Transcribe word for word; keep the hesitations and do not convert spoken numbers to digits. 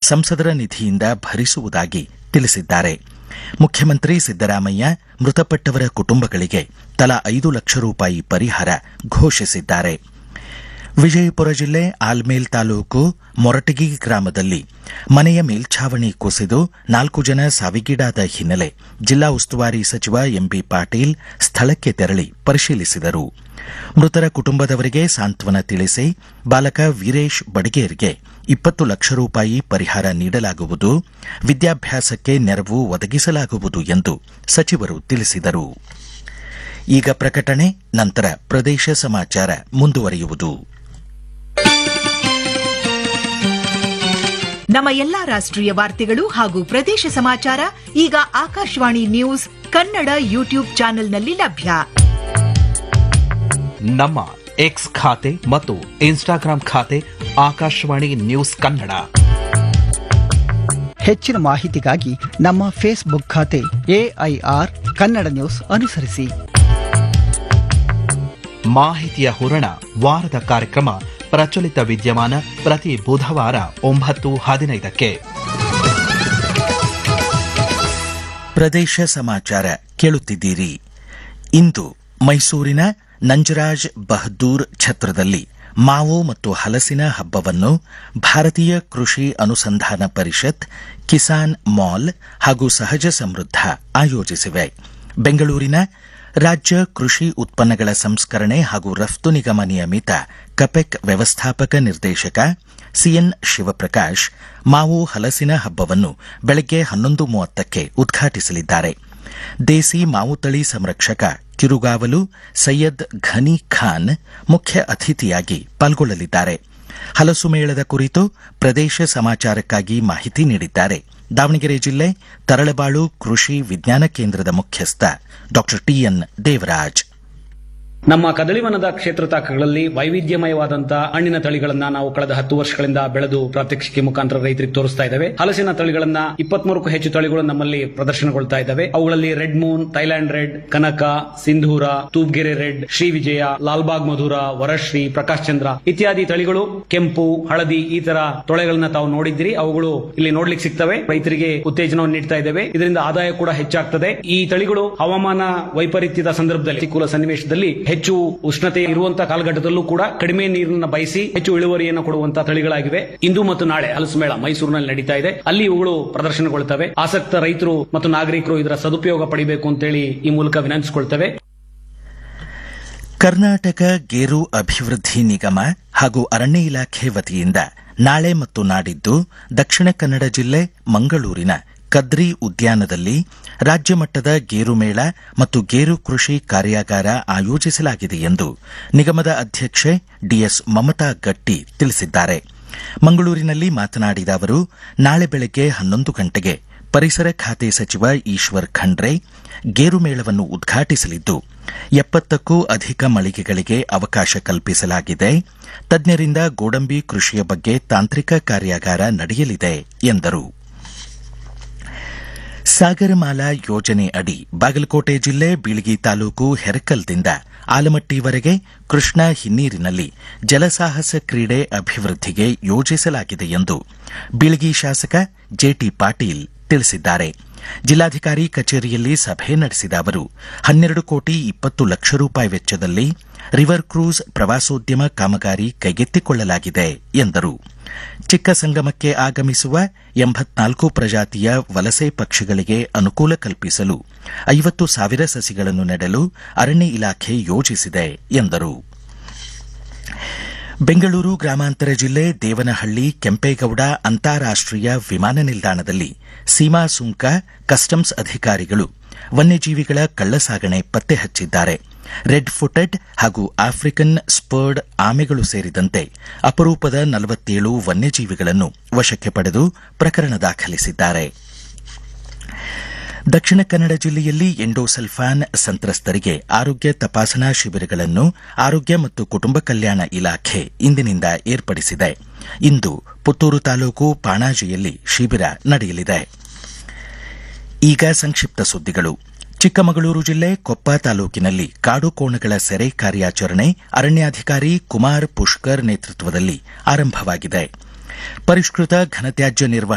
ಸಂಸದರ ನಿಧಿಯಿಂದ ಭರಿಸುವುದಾಗಿ ತಿಳಿಸಿದ್ದಾರೆ. ಮುಖ್ಯಮಂತ್ರಿ ಸಿದ್ದರಾಮಯ್ಯ ಮೃತಪಟ್ಟವರ ಕುಟುಂಬಗಳಿಗೆ ತಲಾ ಐದು ಲಕ್ಷ ರೂಪಾಯಿ ಪರಿಹಾರ ಘೋಷಿಸಿದ್ದಾರೆ. ವಿಜಯಪುರ ಜಿಲ್ಲೆ ಆಲ್ಮೇಲ್ ತಾಲೂಕು ಮೊರಟಗಿ ಗ್ರಾಮದಲ್ಲಿ ಮನೆಯ ಮೇಲ್ಛಾವಣಿ ಕುಸಿದು ನಾಲ್ಕು ಜನ ಸಾವಿಗೀಡಾದ ಹಿನ್ನೆಲೆ ಜಿಲ್ಲಾ ಉಸ್ತುವಾರಿ ಸಚಿವ ಎಂಬಿ ಪಾಟೀಲ್ ಸ್ಥಳಕ್ಕೆ ತೆರಳಿ ಪರಿಶೀಲಿಸಿದರು. ಮೃತರ ಕುಟುಂಬದವರಿಗೆ ಸಾಂತ್ವನ ತಿಳಿಸಿ ಬಾಲಕ ವೀರೇಶ್ ಬಡಗೇರ್ಗೆ ಇಪ್ಪತ್ತು ಲಕ್ಷ ರೂಪಾಯಿ ಪರಿಹಾರ ನೀಡಲಾಗುವುದು, ವಿದ್ಯಾಭ್ಯಾಸಕ್ಕೆ ನೆರವು ಒದಗಿಸಲಾಗುವುದು ಎಂದು ಸಚಿವರು ತಿಳಿಸಿದರು. ಈಗ ಪ್ರಕಟಣೆ, ನಂತರ ಪ್ರದೇಶ ಸಮಾಚಾರ ಮುಂದುವರಿಯುವುದು. ನಮ್ಮ ಎಲ್ಲಾ ರಾಷ್ಟ್ರೀಯ ವಾರ್ತೆಗಳು ಹಾಗೂ ಪ್ರದೇಶ ಸಮಾಚಾರ ಈಗ ಆಕಾಶವಾಣಿ ನ್ಯೂಸ್ ಕನ್ನಡ ಯೂಟ್ಯೂಬ್ ಚಾನೆಲ್ನಲ್ಲಿ ಲಭ್ಯ. ನಮ್ಮ ಎಕ್ಸ್ ಖಾತೆ ಮತ್ತು ಇನ್ಸ್ಟಾಗ್ರಾಂ ಖಾತೆ ಆಕಾಶವಾಣಿ ನ್ಯೂಸ್ ಕನ್ನಡ. ಹೆಚ್ಚಿನ ಮಾಹಿತಿಗಾಗಿ ನಮ್ಮ ಫೇಸ್ಬುಕ್ ಖಾತೆ ಎಐಆರ್ ಕನ್ನಡ ನ್ಯೂಸ್ ಅನುಸರಿಸಿ. ಮಾಹಿತಿಯ ಹೂರಣ ವಾರದ ಕಾರ್ಯಕ್ರಮ ಪ್ರಚಲಿತ ವಿದ್ಯಮಾನ ಪ್ರತಿ ಬುಧವಾರ ಒಂಬತ್ತು ಹದಿನೈದಕ್ಕೆ. ಪ್ರದೇಶ ಸಮಾಚಾರ ಕೇಳುತ್ತಿದ್ದೀರಿ. ಇಂದು ಮೈಸೂರಿನ ನಂಜರಾಜ್ ಬಹದ್ದೂರ್ ಛತ್ರದಲ್ಲಿ ಮಾವು ಮತ್ತು ಹಲಸಿನ ಹಬ್ಬವನ್ನು ಭಾರತೀಯ ಕೃಷಿ ಅನುಸಂಧಾನ ಪರಿಷತ್, ಕಿಸಾನ್ ಮಾಲ್ ಹಾಗೂ ಸಹಜ ಸಮೃದ್ಧ ಆಯೋಜಿಸಿವೆ. ಬೆಂಗಳೂರಿನ ರಾಜ್ಯ ಕೃಷಿ ಉತ್ಪನ್ನಗಳ ಸಂಸ್ಕರಣೆ ಹಾಗೂ ರಫ್ತು ನಿಗಮ ನಿಯಮಿತ ಕಪೆಕ್ ವ್ಯವಸ್ಥಾಪಕ ನಿರ್ದೇಶಕ ಸಿಎನ್ ಶಿವಪ್ರಕಾಶ್ ಮಾವು ಹಲಸಿನ ಹಬ್ಬವನ್ನು ಬೆಳಗ್ಗೆ ಹನ್ನೊಂದು ಮೂವತ್ತಕ್ಕೆ ಉದ್ಘಾಟಿಸಲಿದ್ದಾರೆ. ದೇಸಿ ಮಾವು ತಳಿ ಸಂರಕ್ಷಕ ಕಿರುಗಾವಲು ಸೈಯದ್ ಘನಿ ಖಾನ್ ಮುಖ್ಯ ಅತಿಥಿಯಾಗಿ ಪಾಲ್ಗೊಳ್ಳಲಿದ್ದಾರೆ. ಹಲಸು ಮೇಳದ ಕುರಿತು ಪ್ರದೇಶ ಸಮಾಚಾರಕ್ಕಾಗಿ ಮಾಹಿತಿ ನೀಡಿದ್ದಾರೆ ದಾವಣಗೆರೆ ಜಿಲ್ಲೆ ತರಳಬಾಳು ಕೃಷಿ ವಿಜ್ಞಾನ ಕೇಂದ್ರದ ಮುಖ್ಯಸ್ಥ ಡಾ ಟಿಎನ್ ದೇವರಾಜ್. ನಮ್ಮ ಕದಳಿವನದ ಕ್ಷೇತ್ರ ತಾಕಗಳಲ್ಲಿ ವೈವಿಧ್ಯಮಯವಾದಂತಹ ಹಣ್ಣಿನ ತಳಿಗಳನ್ನ ನಾವು ಕಳೆದ ಹತ್ತು ವರ್ಷಗಳಿಂದ ಬೆಳೆದು ಪ್ರಾತ್ಯಕ್ಷಿಕೆ ಮುಖಾಂತರ ರೈತರಿಗೆ ತೋರಿಸ್ತಾ ಇದ್ದೇವೆ. ಹಲಸಿನ ತಳಿಗಳನ್ನ ಇಪ್ಪತ್ಮೂರಕ್ಕೂ ಹೆಚ್ಚು ತಳಿಗಳು ನಮ್ಮಲ್ಲಿ ಪ್ರದರ್ಶನಗೊಳ್ತಾ ಇದ್ದಾವೆ. ಅವುಗಳಲ್ಲಿ ರೆಡ್ ಮೂನ್, ಥೈಲ್ಯಾಂಡ್ ರೆಡ್, ಕನಕ, ಸಿಂಧೂರ, ತೂಬ್ಗೆರೆ ರೆಡ್, ಶ್ರೀ ವಿಜಯ, ಲಾಲ್ಬಾಗ್ ಮಧುರ, ವರಶ್ರೀ, ಪ್ರಕಾಶ್ ಚಂದ್ರ ಇತ್ಯಾದಿ ತಳಿಗಳು, ಕೆಂಪು, ಹಳದಿ ಈ ತರ ತೊಳೆಗಳನ್ನ ತಾವು ನೋಡಿದ್ದೀರಿ. ಅವುಗಳು ಇಲ್ಲಿ ನೋಡ್ಲಿಕ್ಕೆ ಸಿಗ್ತವೆ. ರೈತರಿಗೆ ಉತ್ತೇಜನವನ್ನು ನೀಡ್ತಾ ಇದ್ದೇವೆ. ಇದರಿಂದ ಆದಾಯ ಕೂಡ ಹೆಚ್ಚಾಗ್ತದೆ. ಈ ತಳಿಗಳು ಹವಾಮಾನ ವೈಪರೀತ್ಯದ ಸಂದರ್ಭದಲ್ಲಿ, ಪ್ರತಿಕೂಲ ಸನ್ನಿವೇಶದಲ್ಲಿ ಹೆಚ್ಚು ಉಷ್ಣತೆ ಇರುವಂತಹ ಕಾಲಘಟ್ಟದಲ್ಲೂ ಕೂಡ ಕಡಿಮೆ ನೀರನ್ನು ಬಯಸಿ ಹೆಚ್ಚು ಇಳುವರಿಯನ್ನು ಕೊಡುವಂತಹ ತಳಿಗಳಾಗಿವೆ. ಇಂದು ಮತ್ತು ನಾಳೆ ಹಲಸು ಮೇಳ ಮೈಸೂರಿನಲ್ಲಿ ನಡೀತಾ ಇದೆ. ಅಲ್ಲಿ ಇವುಗಳು ಪ್ರದರ್ಶನಗೊಳ್ತವೆ. ಆಸಕ್ತ ರೈತರು ಮತ್ತು ನಾಗರಿಕರು ಇದರ ಸದುಪಯೋಗ ಪಡೆಯಬೇಕು ಅಂತೇಳಿ ಈ ಮೂಲಕ ವಿನಂತಿಸಿಕೊಳ್ತೇವೆ. ಕರ್ನಾಟಕ ಗೇರು ಅಭಿವೃದ್ಧಿ ನಿಗಮ ಹಾಗೂ ಅರಣ್ಯ ಇಲಾಖೆ ವತಿಯಿಂದ ನಾಳೆ ಮತ್ತು ನಾಡಿದ್ದು ದಕ್ಷಿಣ ಕನ್ನಡ ಜಿಲ್ಲೆ ಮಂಗಳೂರಿನ ಕದ್ರಿ ಉದ್ಯಾನದಲ್ಲಿ ರಾಜ್ಯ ಮಟ್ಟದ ಗೇರು ಮೇಳ ಮತ್ತು ಗೇರು ಕೃಷಿ ಕಾರ್ಯಾಗಾರ ಆಯೋಜಿಸಲಾಗಿದೆ ಎಂದು ನಿಗಮದ ಅಧ್ಯಕ್ಷೆ ಡಿಎಸ್ ಮಮತಾ ಗಟ್ಟಿ ತಿಳಿಸಿದ್ದಾರೆ. ಮಂಗಳೂರಿನಲ್ಲಿ ಮಾತನಾಡಿದ ಅವರು, ನಾಳೆ ಬೆಳಗ್ಗೆ ಹನ್ನೊಂದು ಗಂಟೆಗೆ ಪರಿಸರ ಖಾತೆ ಸಚಿವ ಈಶ್ವರ್ ಖಂಡ್ರೆ ಗೇರು ಮೇಳವನ್ನು ಉದ್ಘಾಟಿಸಲಿದ್ದು, ಎಪ್ಪತ್ತಕ್ಕೂ ಅಧಿಕ ಮಳಿಗೆಗಳಿಗೆ ಅವಕಾಶ ಕಲ್ಪಿಸಲಾಗಿದೆ. ತಜ್ಞರಿಂದ ಗೋಡಂಬಿ ಕೃಷಿಯ ಬಗ್ಗೆ ತಾಂತ್ರಿಕ ಕಾರ್ಯಾಗಾರ ನಡೆಯಲಿದೆ ಎಂದರು. ಸಾಗರಮಾಲಾ ಯೋಜನೆ ಅಡಿ ಬಾಗಲಕೋಟೆ ಜಿಲ್ಲೆ ಬೀಳಗಿ ತಾಲೂಕು ಹೆರಕಲ್ದಿಂದ ಆಲಮಟ್ಟಿವರೆಗೆ ಕೃಷ್ಣಾ ಹಿನ್ನೀರಿನಲ್ಲಿ ಜಲಸಾಹಸ ಕ್ರೀಡೆ ಅಭಿವೃದ್ಧಿಗೆ ಯೋಜಿಸಲಾಗಿದೆ ಎಂದು ಬೀಳಗಿ ಶಾಸಕ ಜೆಟಿ ಪಾಟೀಲ್ ತಿಳಿಸಿದ್ದಾರೆ. ಜಿಲ್ಲಾಧಿಕಾರಿ ಕಚೇರಿಯಲ್ಲಿ ಸಭೆ ನಡೆಸಿದ ಅವರು, ಹನ್ನೆರಡು ಕೋಟಿ ಇಪ್ಪತ್ತು ಲಕ್ಷ ರೂಪಾಯಿ ವೆಚ್ಚದಲ್ಲಿ ರಿವರ್ ಕ್ರೂಸ್ ಪ್ರವಾಸೋದ್ಯಮ ಕಾಮಗಾರಿ ಕೈಗೆತ್ತಿಕೊಳ್ಳಲಾಗಿದೆ ಎಂದರು. ಚಿಕ್ಕ ಸಂಗಮಕ್ಕೆ ಆಗಮಿಸುವ ಎಂಬತ್ನಾಲ್ಕು ಪ್ರಜಾತಿಯ ವಲಸೆ ಪಕ್ಷಿಗಳಿಗೆ ಅನುಕೂಲ ಕಲ್ಪಿಸಲು ಐವತ್ತು ಸಾವಿರ ಸಸಿಗಳನ್ನು ನೆಡಲು ಅರಣ್ಯ ಇಲಾಖೆ ಯೋಜಿಸಿದೆ ಎಂದರು. ಬೆಂಗಳೂರು ಗ್ರಾಮಾಂತರ ಜಿಲ್ಲೆ ದೇವನಹಳ್ಳಿ ಕೆಂಪೇಗೌಡ ಅಂತಾರಾಷ್ಟೀಯ ವಿಮಾನ ನಿಲ್ದಾಣದಲ್ಲಿ ಸೀಮಾ ಸುಂಕ ಕಸ್ಟಮ್ಸ್ ಅಧಿಕಾರಿಗಳು ವನ್ಯಜೀವಿಗಳ ಕಳ್ಳಸಾಗಣೆ ಪತ್ತೆ ಹಚ್ಚಿದ್ದಾರೆ. ರೆಡ್ ಫುಟೆಡ್ ಹಾಗೂ ಆಫ್ರಿಕನ್ ಸ್ಪರ್ಡ್ ಆಮೆಗಳು ಸೇರಿದಂತೆ ಅಪರೂಪದ ನಲವತ್ತೇಳು ವನ್ಯಜೀವಿಗಳನ್ನು ವಶಕ್ಕೆ ಪಡೆದು ಪ್ರಕರಣ ದಾಖಲಿಸಿದ್ದಾರೆ. ದಕ್ಷಿಣ ಕನ್ನಡ ಜಿಲ್ಲೆಯಲ್ಲಿ ಎಂಡೋಸಲ್ಫಾನ್ ಸಂತ್ರಸ್ತರಿಗೆ ಆರೋಗ್ಯ ತಪಾಸಣಾ ಶಿಬಿರಗಳನ್ನು ಆರೋಗ್ಯ ಮತ್ತು ಕುಟುಂಬ ಕಲ್ಯಾಣ ಇಲಾಖೆ ಇಂದಿನಿಂದ ಏರ್ಪಡಿಸಿದೆ. ಇಂದು ಪುತ್ತೂರು ತಾಲೂಕು ಪಾಣಾಜಿಯಲ್ಲಿ ಶಿಬಿರ ನಡೆಯಲಿದೆ. ಈಗ ಸಂಕ್ಷಿಪ್ತ ಸುದ್ದಿಗಳು. ಚಿಕ್ಕಮಗಳೂರು ಜಿಲ್ಲೆ ಕೊಪ್ಪ ತಾಲೂಕಿನಲ್ಲಿ ಕಾಡು ಕೋಣಗಳ ಸೆರೆ ಕಾರ್ಯಾಚರಣೆ ಅರಣ್ಯಾಧಿಕಾರಿ ಕುಮಾರ್ ಪುಷ್ಕರ್ ನೇತೃತ್ವದಲ್ಲಿ ಆರಂಭವಾಗಿದೆ. ಪರಿಷ್ಕೃತ ಘನತ್ಯಾಜ್ಯ ನಿರ್ವಹಣೆ